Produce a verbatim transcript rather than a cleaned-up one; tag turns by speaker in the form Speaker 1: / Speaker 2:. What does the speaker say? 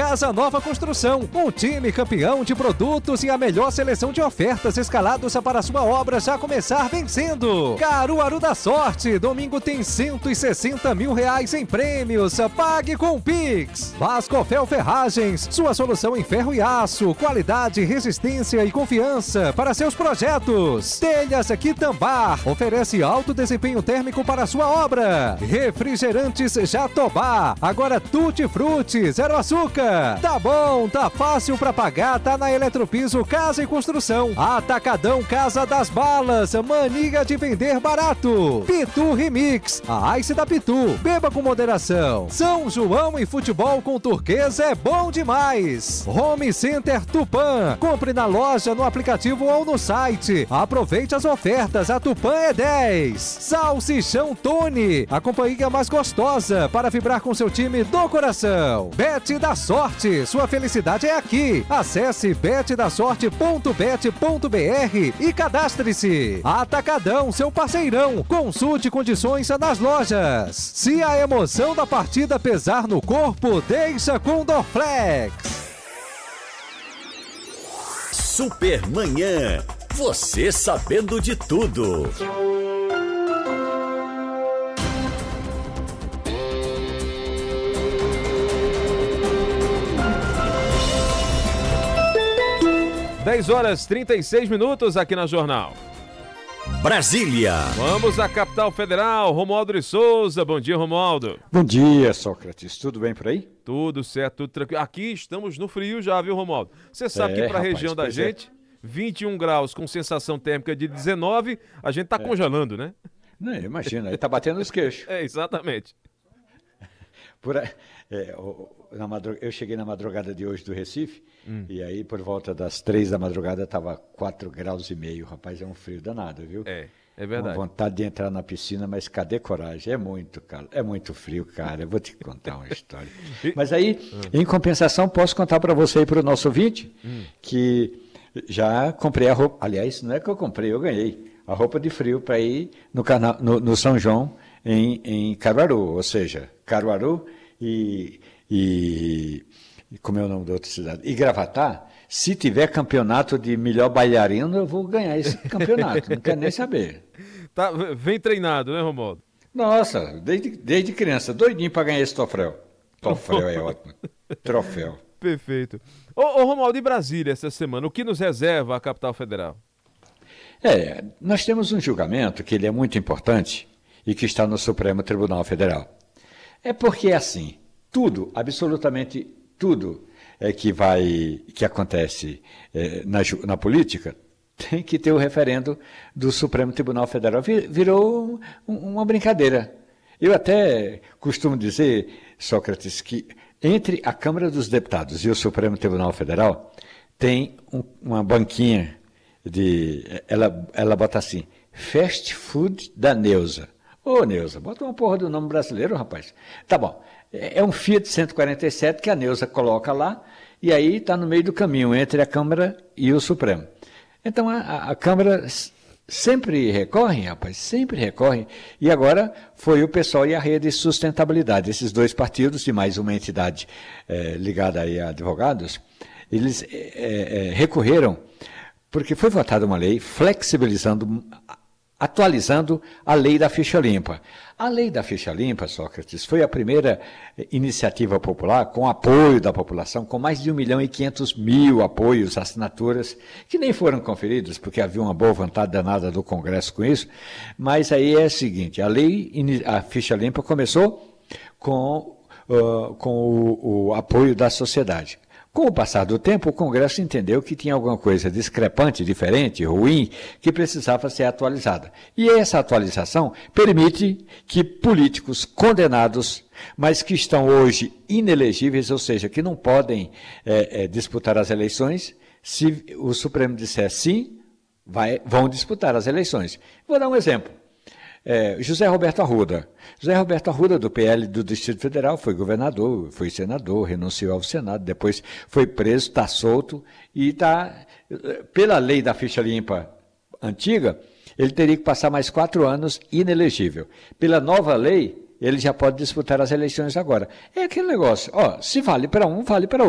Speaker 1: Casa Nova Construção, um time campeão de produtos e a melhor seleção de ofertas escalados para sua obra já começar vencendo. Caruaru da Sorte, domingo tem cento e sessenta mil reais em prêmios, pague com Pix. Vascofel Ferragens, sua solução em ferro e aço, qualidade, resistência e confiança para seus projetos. Telhas Quitambar, oferece alto desempenho térmico para sua obra. Refrigerantes Jatobá, agora Tutti Frutti, zero açúcar. Tá bom, tá fácil pra pagar, tá na Eletropiso Casa e Construção. Atacadão Casa das Balas, mania de vender barato. Pitu Remix, a Ice da Pitu, beba com moderação. São João e futebol com turquesa é bom demais. Home Center Tupã, compre na loja, no aplicativo ou no site. Aproveite as ofertas, a Tupã é dez. Salsichão Tony, a companhia mais gostosa para vibrar com seu time do coração. Bet da Sorte, sua felicidade é aqui. Acesse bet da sorte ponto bet ponto br e cadastre-se. Atacadão, seu parceirão. Consulte condições nas lojas. Se a emoção da partida pesar no corpo, deixa com Dorflex.
Speaker 2: Supermanhã, você sabendo de tudo.
Speaker 3: dez horas e trinta e seis minutos aqui na Jornal.
Speaker 2: Brasília.
Speaker 3: Vamos à capital federal. Romualdo de Souza. Bom dia, Romualdo.
Speaker 4: Bom dia, Sócrates. Tudo bem por aí?
Speaker 3: Tudo certo, tudo tranquilo. Aqui estamos no frio já, viu, Romualdo? Você sabe é, que para a região da gente, é. vinte e um graus com sensação térmica de dezenove, a gente tá é. congelando, né?
Speaker 4: Não, imagina, aí tá batendo os queixos.
Speaker 3: É, exatamente.
Speaker 4: Por, é, na madrug... Eu cheguei na madrugada de hoje do Recife, hum. e aí por volta das três da madrugada estava quatro graus e meio. Rapaz, é um frio danado, viu?
Speaker 3: É, é verdade.
Speaker 4: Uma vontade de entrar na piscina, mas cadê coragem? É muito, cara, é muito frio, cara. Eu vou te contar uma história. Mas aí, hum. em compensação, posso contar para você e para o nosso ouvinte, hum. que já comprei a roupa. Aliás, não é que eu comprei, eu ganhei a roupa de frio para ir no, cana... no, no São João, Em, em Caruaru, ou seja, Caruaru e, e, e como é o nome da outra cidade? E Gravatá. Se tiver campeonato de melhor bailarino, eu vou ganhar esse campeonato, não quero nem saber.
Speaker 3: Tá, vem treinado, né, Romualdo?
Speaker 4: Nossa, desde, desde criança, doidinho para ganhar esse troféu. Troféu é ótimo. Troféu.
Speaker 3: Perfeito. Ô, ô Romualdo, e Brasília essa semana, o que nos reserva a capital federal?
Speaker 4: É, nós temos um julgamento que ele é muito importante, e que está no Supremo Tribunal Federal. É porque é assim, tudo, absolutamente tudo é que vai, que acontece é, na, na política, tem que ter o referendo do Supremo Tribunal Federal. Virou um, uma brincadeira. Eu até costumo dizer, Sócrates, que entre a Câmara dos Deputados e o Supremo Tribunal Federal tem um, uma banquinha de, ela, ela bota assim, fast food da Neuza. Ô, Neuza, bota uma porra do nome brasileiro, rapaz. Tá bom. É um Fiat cento e quarenta e sete que a Neuza coloca lá, e aí está no meio do caminho entre a Câmara e o Supremo. Então, a, a Câmara sempre recorre, rapaz, sempre recorre. E agora foi o PSOL e a Rede Sustentabilidade, esses dois partidos e mais uma entidade é, ligada aí a advogados, eles é, é, recorreram, porque foi votada uma lei flexibilizando, atualizando a lei da ficha limpa. A lei da ficha limpa, Sócrates, foi a primeira iniciativa popular com apoio da população, com mais de um milhão e quinhentos mil apoios, assinaturas, que nem foram conferidas, porque havia uma boa vontade danada do Congresso com isso. Mas aí é o seguinte, a lei, a ficha limpa começou com, uh, com o, o apoio da sociedade. Com o passar do tempo, o Congresso entendeu que tinha alguma coisa discrepante, diferente, ruim, que precisava ser atualizada. E essa atualização permite que políticos condenados, mas que estão hoje inelegíveis, ou seja, que não podem é, é, disputar as eleições, se o Supremo disser sim, vai, vão disputar as eleições. Vou dar um exemplo. É, José Roberto Arruda. José Roberto Arruda, do P L do Distrito Federal, foi governador, foi senador, renunciou ao Senado, depois foi preso, está solto e está, pela lei da ficha limpa antiga, ele teria que passar mais quatro anos inelegível. Pela nova lei, ele já pode disputar as eleições agora. É aquele negócio, ó, se vale para um, vale para outro.